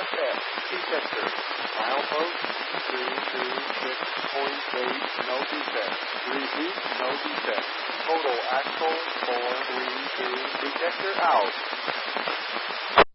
IFF, detector. Milepost 226.8, no defect. Repeat, no defect. Total axle 432, detector out.